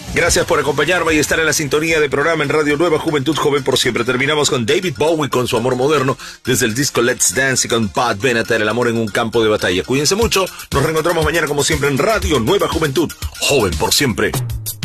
Gracias por acompañarme y estar en la sintonía de programa en Radio Nueva Juventud Joven por Siempre. Terminamos con David Bowie con su amor moderno desde el disco Let's Dance y con Pat Benatar, el amor en un campo de batalla. Cuídense mucho, nos reencontramos mañana como siempre en Radio Nueva Juventud Joven por Siempre.